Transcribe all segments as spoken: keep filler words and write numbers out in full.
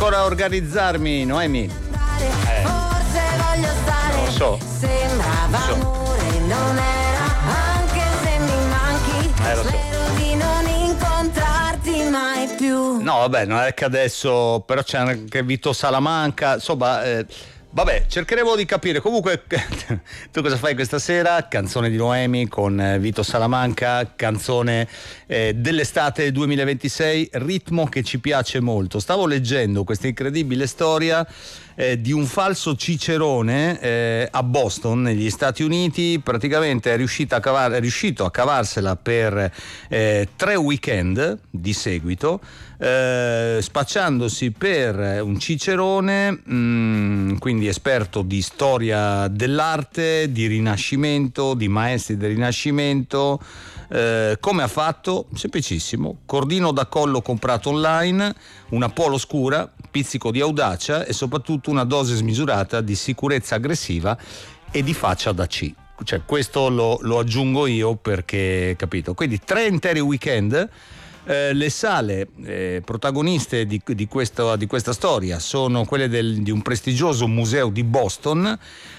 ancora organizzarmi, Noemi? Eh. Forse voglio stare. Non lo so. Sembrava Non so. amore, non era, anche se mi manchi. Eh, lo so. Spero di non incontrarti mai più. No, vabbè, non è che adesso, però c'è anche Vito Salamanca, insomma, eh, vabbè, cercheremo di capire. Comunque, tu cosa fai questa sera? Canzone di Noemi con eh, Vito Salamanca, canzone eh, dell'estate duemilaventisei, ritmo che ci piace molto. Stavo leggendo questa incredibile storia eh, di un falso cicerone eh, a Boston, negli Stati Uniti. Praticamente è riuscito a, cavar- è riuscito a cavarsela per eh, tre weekend di seguito, eh, spacciandosi per un cicerone, mh, quindi esperto di storia dell'arte, di Rinascimento, di maestri del Rinascimento. Eh, come ha fatto? Semplicissimo: cordino da collo comprato online, una polo scura, pizzico di audacia e soprattutto una dose smisurata di sicurezza aggressiva e di faccia da C. Cioè, questo lo, lo aggiungo io perché, capito? Quindi tre interi weekend. Eh, le sale eh, protagoniste di, di, questo, di questa storia sono quelle del, di un prestigioso museo di Boston,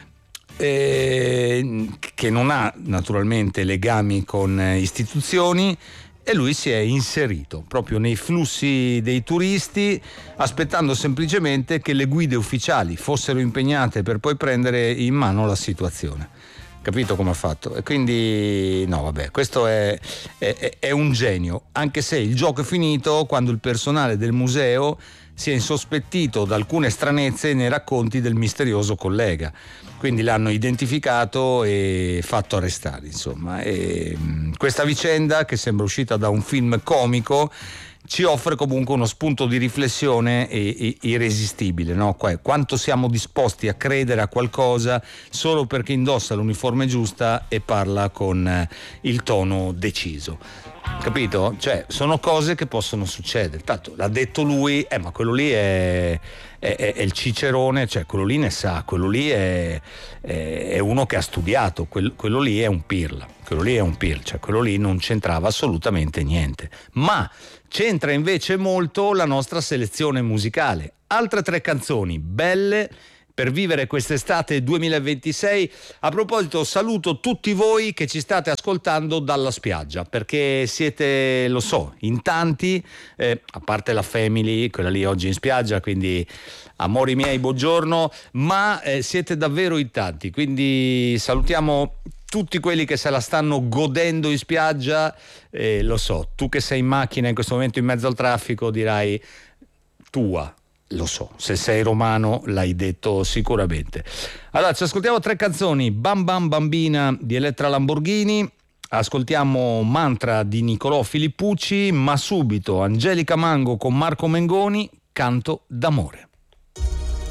eh, che non ha naturalmente legami con eh, istituzioni, e lui si è inserito proprio nei flussi dei turisti, aspettando semplicemente che le guide ufficiali fossero impegnate per poi prendere in mano la situazione. Capito come ha fatto? E quindi no, vabbè, questo è, è, è un genio, anche se il gioco è finito quando il personale del museo si è insospettito da alcune stranezze nei racconti del misterioso collega. Quindi l'hanno identificato e fatto arrestare, insomma. E questa vicenda, che sembra uscita da un film comico, ci offre comunque uno spunto di riflessione irresistibile, no? Quanto siamo disposti a credere a qualcosa solo perché indossa l'uniforme giusta e parla con il tono deciso. Capito? Cioè, sono cose che possono succedere. Tanto l'ha detto lui, eh, ma quello lì è, è, è il cicerone, cioè quello lì ne sa, quello lì è, è, è uno che ha studiato, quel, quello lì è un pirla, quello lì è un pirla, cioè quello lì non c'entrava assolutamente niente. Ma c'entra invece molto la nostra selezione musicale. Altre tre canzoni belle per vivere quest'estate duemilaventisei. A proposito, saluto tutti voi che ci state ascoltando dalla spiaggia, perché siete, lo so, in tanti, eh, a parte la family, quella lì oggi in spiaggia, quindi amori miei, buongiorno, ma eh, siete davvero in tanti, quindi salutiamo tutti quelli che se la stanno godendo in spiaggia. Eh, lo so, tu che sei in macchina in questo momento in mezzo al traffico dirai tua. Lo so, se sei romano l'hai detto sicuramente. Allora, ci ascoltiamo tre canzoni: Bam Bam Bambina di Elettra Lamborghini, ascoltiamo Mantra di Nicolò Filippucci, ma subito Angelica Mango con Marco Mengoni, Canto d'amore.